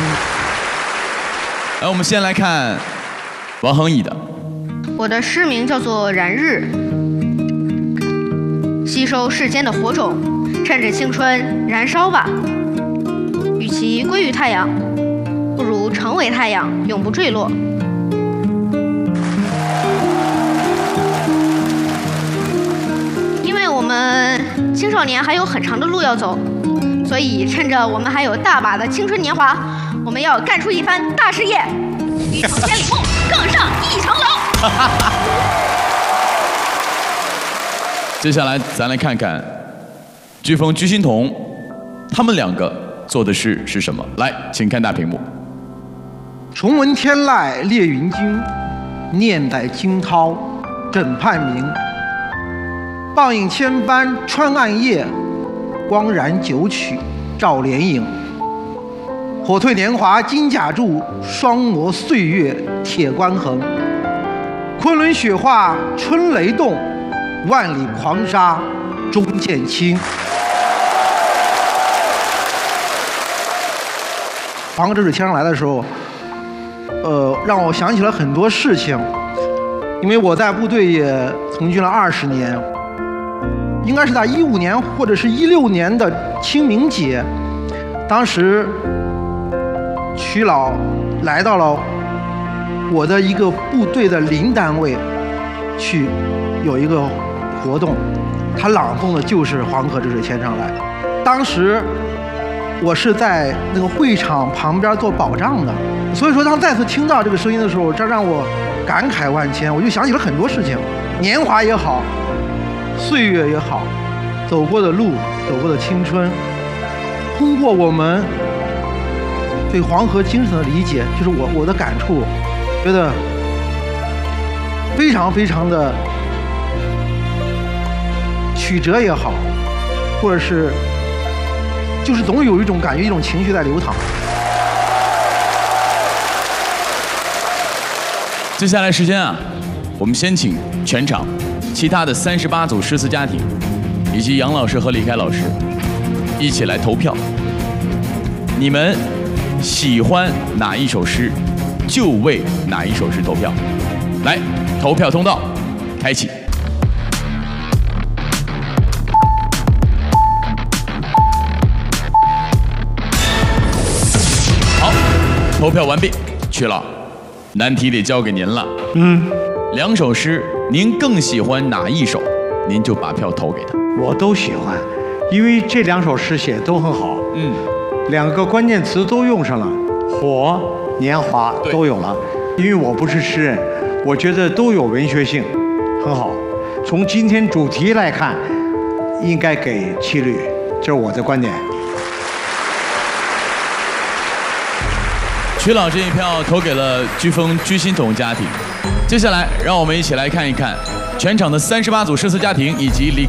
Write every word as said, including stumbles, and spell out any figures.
来，我们先来看王恒毅的。 我的诗名叫做《燃日》，吸收世间的火种，趁着青春燃烧吧。与其归于太阳，不如成为太阳，永不坠落。因为我们青少年还有很长的路要走，所以趁着我们还有大把的青春年华，我们要干出一番大事业，一场千里梦，更上一层楼。 接下来咱来看看飓风居心彤，他们两个做的事是什么？来，请看大屏幕。 重闻天籁列云惊，念在惊涛枕畔明。傍影千帆穿暗夜，光燃九曲照连影。火褪年华金甲铸，双磨岁月铁关痕。昆仑雪化春雷动，万里狂沙终见青。黄河之水天上来的时候，呃，让我想起了很多事情。因为我在部队也从军了二十年，应该是在一五年或者是一六年的清明节，当时曲老来到了我的一个部队的邻单位，去有一个活动，他朗诵的就是《黄河之水天上来》。当时我是在那个会场旁边做保障的，所以说当再次听到这个声音的时候，这让我感慨万千。我就想起了很多事情，年华也好，岁月也好，走过的路，走过的青春，通过我们对黄河精神的理解，就是我我的感触，觉得非常非常的曲折也好，或者是就是总有一种感觉，一种情绪在流淌。 接下来时间啊，我们先请全场其他的三十八组诗词家庭，以及杨老师和李开老师一起来投票。你们喜欢哪一首诗，就为哪一首诗投票。来，投票通道开启。好，投票完毕。曲老，难题得交给您了。 嗯， 两首诗，您更喜欢哪一首，您就把票投给他。 我都喜欢，因为这两首诗写都很好。 嗯， 两个关键词都用上了，火、年华都有了。因为我不是诗人，我觉得都有文学性，很好。从今天主题来看，应该给七律，这是我的观点。 曲老这一票投给了飓风居心彤家庭。接下来，让我们一起来看一看全场的三十八组诗词家庭以及李